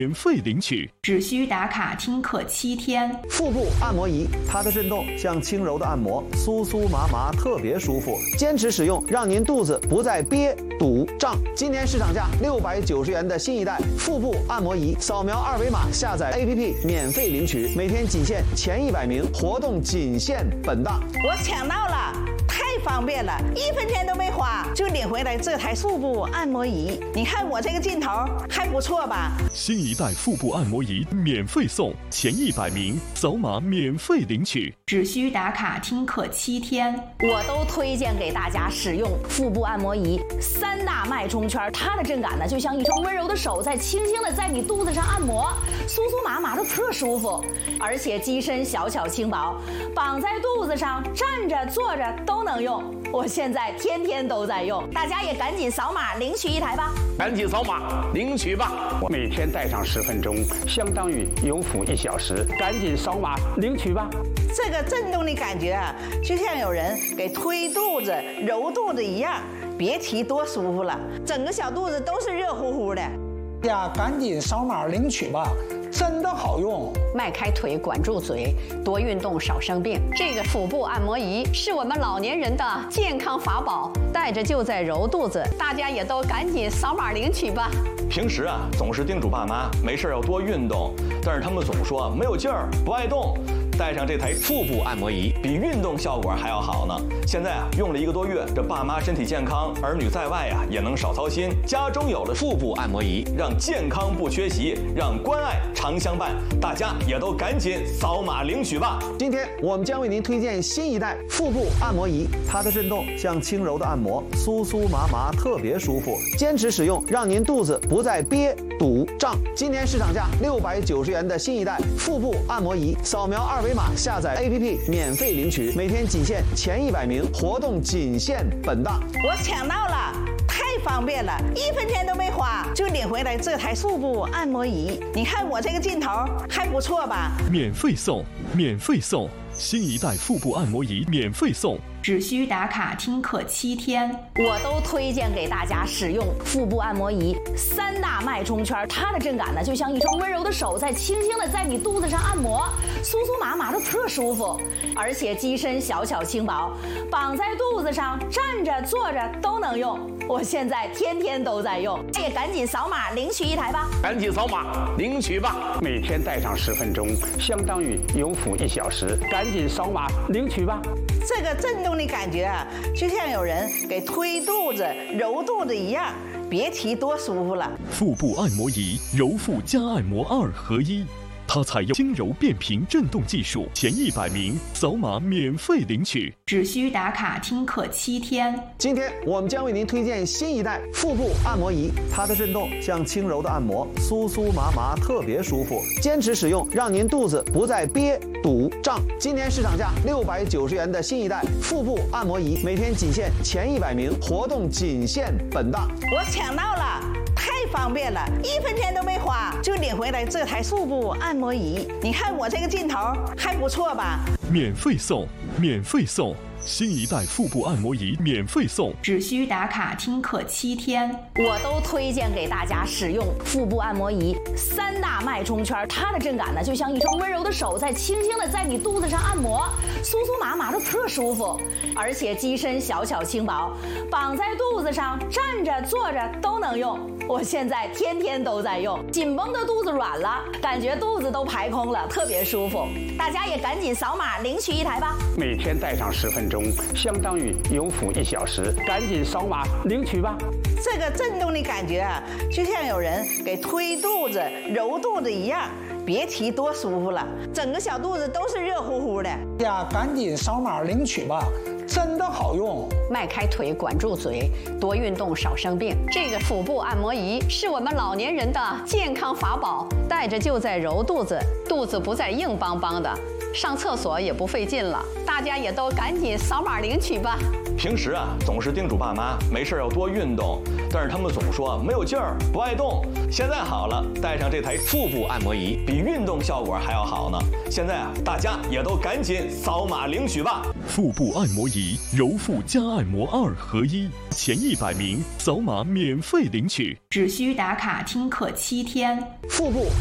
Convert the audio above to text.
免费领取， 只需打卡听课7天。 腹部按摩仪，它的震动像轻柔的按摩，酥酥麻麻，特别舒服。坚持使用，让您肚子不再憋、堵、胀。今年市场价690元的新一代腹部按摩仪，扫描二维码下载 APP 免费领取，每天仅限前100名，活动仅限本档。 我抢到了！太方便了，1分钱都没花就领回来这台腹部按摩仪。你看我这个劲头还不错吧？ 新一代腹部按摩仪免费送，前100名扫码免费领取， 只需打卡听课7天。 我都推荐给大家使用腹部按摩仪，3大脉冲圈，它的震感呢就像一双温柔的手在轻轻的在你肚子上按摩，酥酥麻麻的特舒服，而且机身小巧轻薄，绑在肚子上，站着坐着都能用。我现在天天都在用，大家也赶紧扫码领取一台吧！ 赶紧扫码领取吧！ 我每天戴上10分钟，相当于有辅1小时，赶紧扫码领取吧！ 这个震动的感觉啊，就像有人给推肚子、揉肚子一样，别提多舒服了，整个小肚子都是热乎乎的。 呀，赶紧扫码领取吧！真的好用， 迈开腿，管住嘴，多运动，少生病。这个腹部按摩仪是我们老年人的健康法宝，带着就在揉肚子，大家也都赶紧扫码领取吧。 平时啊，总是叮嘱爸妈没事要多运动，但是他们总说没有劲儿，不爱动。带上这台腹部按摩仪，比运动效果还要好呢。现在啊，用了1个多月，这爸妈身体健康，儿女在外啊也能少操心。家中有了腹部按摩仪，让健康不缺席，让关爱常相伴。大家也都赶紧扫码领取吧！ 今天我们将为您推荐新一代腹部按摩仪，它的震动像轻柔的按摩，酥酥麻麻，特别舒服。坚持使用，让您肚子不再憋、堵、胀。今年市场价690元的新一代腹部按摩仪，扫描二维码下载 APP 免费领取，每天仅限前100名，活动仅限本档。 我抢到了！太方便了，1分钱都没花就领回来这台腹部按摩仪。你看我这个劲头还不错吧？ 免费送，免费送，新一代腹部按摩仪免费送， 只需打卡听课7天。 我都推荐给大家使用腹部按摩仪，3大脉冲圈，它的震感呢就像一双温柔的手在轻轻的在你肚子上按摩，酥酥麻麻的特舒服，而且机身小巧轻薄，绑在肚子上，站着坐着都能用。我现在天天都在用，也赶紧扫码领取一台吧！ 赶紧扫码领取吧！ 每天戴上10分钟，相当于有辅1小时，赶紧扫码领取吧！ 这个震动的感觉啊，就像有人给推肚子、揉肚子一样，别提多舒服了。 腹部按摩仪，揉腹加按摩2合1。它采用轻柔变频震动技术，前100名扫码免费领取， 只需打卡听课7天。 今天我们将为您推荐新一代腹部按摩仪，它的震动像轻柔的按摩，酥酥麻麻，特别舒服。坚持使用，让您肚子不再憋、堵、胀。今年市场价690元的新一代腹部按摩仪，每天仅限前100名，活动仅限本档。 我抢到了！太方便了，1分钱都没花就领回来这台腹部按摩仪。你看我这个劲头还不错吧？ 免费送，免费送，新一代腹部按摩仪免费送， 只需打卡听课7天。 我都推荐给大家使用腹部按摩仪，3大脉冲圈，它的震感呢就像一双温柔的手在轻轻的在你肚子上按摩，酥酥麻麻的特舒服，而且机身小巧轻薄，绑在肚子上，站着坐着都能用。我现在天天都在用，紧绷的肚子软了，感觉肚子都排空了，特别舒服。大家也赶紧扫码领取一台吧！ 每天戴上10分钟，相当于有辅1小时，赶紧扫码领取吧！ 这个震动的感觉啊，就像有人给推肚子、揉肚子一样，别提多舒服了，整个小肚子都是热乎乎的。 呀，赶紧扫码领取吧！真的好用， 迈开腿，管住嘴，多运动，少生病。这个腹部按摩仪是我们老年人的健康法宝，带着就在揉肚子，肚子不再硬邦邦的，上厕所也不费劲了。大家也都赶紧扫码领取吧！ 平时啊，总是叮嘱爸妈没事要多运动，但是他们总说没有劲儿，不爱动。现在好了，带上这台腹部按摩仪，比运动效果还要好呢。现在啊，大家也都赶紧扫码领取吧！ 腹部按摩仪，揉腹加按摩2合1，前100名扫码免费领取， 只需打卡听课7天。 腹部